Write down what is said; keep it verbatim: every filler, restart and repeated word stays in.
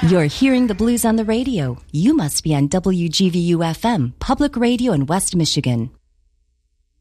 You're hearing the blues on the radio. You must be on W G V U F M, Public Radio in West Michigan.